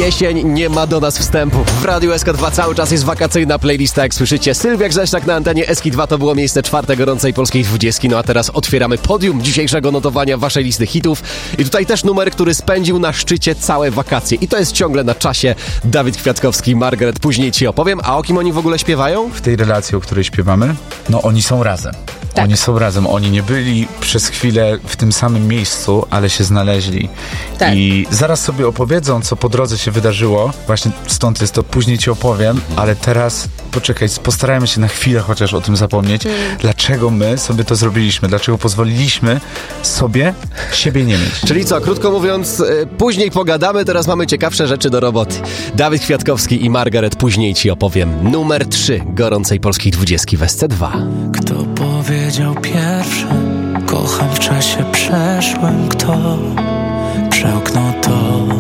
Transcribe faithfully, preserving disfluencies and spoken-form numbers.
Jesień nie ma do nas wstępu. W Radiu S K dwa cały czas jest wakacyjna playlista, jak słyszycie. Sylwia Grzeszczak na antenie S K dwa to było miejsce czwarte gorącej polskiej dwudziestki. No a teraz otwieramy podium dzisiejszego notowania waszej listy hitów. I tutaj też numer, który spędził na szczycie całe wakacje. I to jest ciągle na czasie. Dawid Kwiatkowski i Margaret. Później ci opowiem. A o kim oni w ogóle śpiewają? W tej relacji, o której śpiewamy, no oni są razem. Tak. Oni są razem. Oni nie byli przez chwilę w tym samym miejscu, ale się znaleźli. Tak. I zaraz sobie opowiedzą, co po drodze się wydarzyło. Właśnie stąd jest to, później ci opowiem, ale teraz poczekaj, postarajmy się na chwilę chociaż o tym zapomnieć. Mm. Dlaczego my sobie to zrobiliśmy? Dlaczego pozwoliliśmy sobie siebie nie mieć? Czyli co, krótko mówiąc, yy, później pogadamy, teraz mamy ciekawsze rzeczy do roboty. Dawid Kwiatkowski i Margaret, później ci opowiem. Numer trzy gorącej polskiej dwudziestki w S C dwa. Kto powiedział pierwszy, kocham w czasie przeszłym, kto przełknął to,